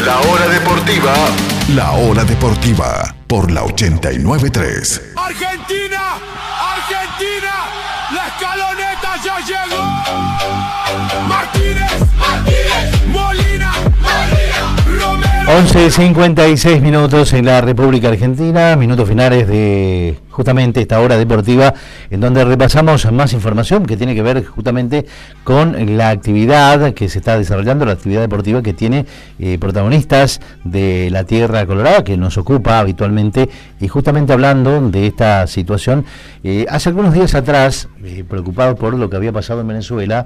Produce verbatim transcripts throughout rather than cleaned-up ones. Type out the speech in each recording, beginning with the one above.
La hora deportiva. La hora deportiva por la ochenta y nueve punto tres. Argentina, Argentina, la escaloneta ya llegó. Martínez, Martínez, Molina, Molina, Romero. once cincuenta y seis minutos en la República Argentina, minutos finales de justamente esta hora deportiva, en donde repasamos más información que tiene que ver justamente con la actividad que se está desarrollando, la actividad deportiva que tiene eh, protagonistas de la Tierra Colorada, que nos ocupa habitualmente, y justamente hablando de esta situación, eh, hace algunos días atrás, eh, preocupados por lo que había pasado en Venezuela,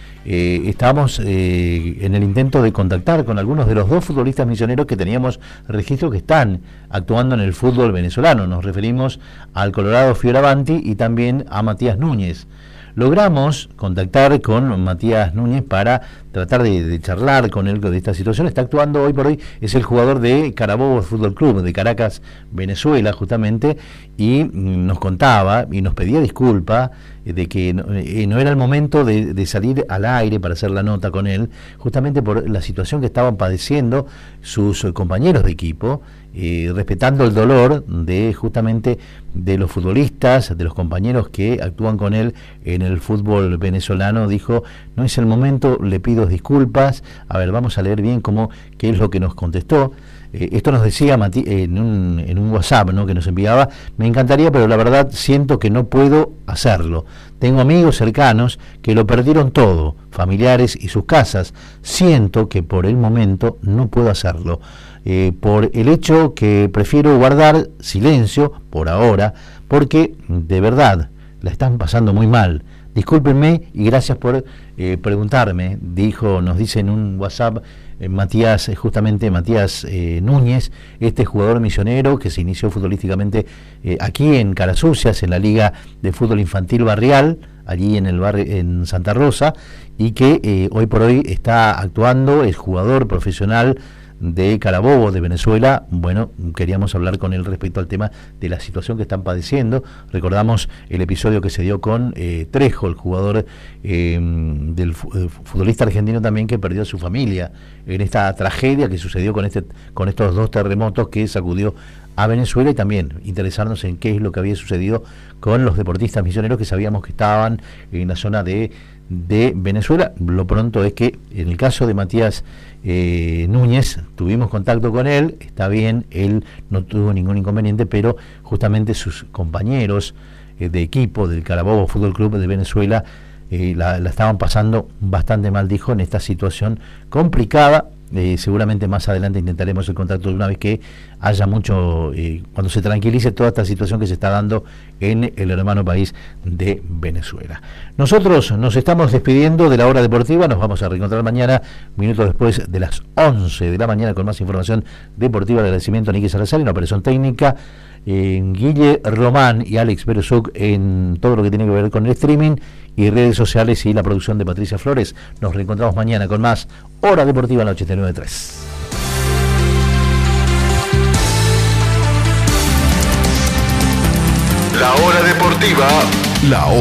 Eh, estábamos eh, en el intento de contactar con algunos de los dos futbolistas misioneros que teníamos registro que están actuando en el fútbol venezolano. Nos referimos al Colorado Fioravanti y también a Matías Núñez. Logramos contactar con Matías Núñez para tratar de, de charlar con él de esta situación. Está actuando hoy por hoy, es el jugador de Carabobo Fútbol Club de Caracas, Venezuela, justamente, y nos contaba y nos pedía disculpa de que no, eh, no era el momento de, de salir al aire para hacer la nota con él, justamente por la situación que estaban padeciendo sus compañeros de equipo, eh, respetando el dolor de justamente de los futbolistas, de los compañeros que actúan con él en el fútbol venezolano. Dijo, no es el momento, le pido disculpas. A ver, vamos a leer bien cómo, qué es lo que nos contestó. Eh, esto nos decía Mati, eh, en, un, en un WhatsApp, ¿no?, que nos enviaba. Me encantaría, pero la verdad siento que no puedo hacerlo. Tengo amigos cercanos que lo perdieron todo, familiares y sus casas. Siento que por el momento no puedo hacerlo. Eh, por el hecho que prefiero guardar silencio por ahora, porque de verdad la están pasando muy mal. Discúlpenme y gracias por eh, preguntarme, dijo, nos dice en un WhatsApp eh, Matías, eh, justamente Matías eh, Núñez, este jugador misionero que se inició futbolísticamente eh, aquí en Carasucias, en la Liga de Fútbol Infantil Barrial, allí en el barrio en Santa Rosa, y que eh, hoy por hoy está actuando, es jugador profesional de Carabobo, de Venezuela. Bueno, queríamos hablar con él respecto al tema de la situación que están padeciendo. Recordamos el episodio que se dio con eh, Trejo, el jugador eh, del eh, futbolista argentino también, que perdió a su familia en esta tragedia que sucedió con este con estos dos terremotos que sacudió a Venezuela, y también interesarnos en qué es lo que había sucedido con los deportistas misioneros que sabíamos que estaban en la zona de, de Venezuela. Lo pronto es que en el caso de Matías eh, Núñez tuvimos contacto con él, está bien, él no tuvo ningún inconveniente, pero justamente sus compañeros eh, de equipo del Carabobo Fútbol Club de Venezuela eh, la, la estaban pasando bastante mal, dijo, en esta situación complicada. Eh, seguramente más adelante intentaremos el contacto de una vez que haya mucho, eh, cuando se tranquilice toda esta situación que se está dando en el hermano país de Venezuela. Nosotros nos estamos despidiendo de la hora deportiva, nos vamos a reencontrar mañana, minutos después de las once de la mañana, con más información deportiva. El agradecimiento a Nicky Salazar en la operación técnica, en Guille Román y Alex Berezuk en todo lo que tiene que ver con el streaming y redes sociales, y la producción de Patricia Flores. Nos reencontramos mañana con más Hora Deportiva en la ochenta y nueve punto tres. La hora deportiva. La hora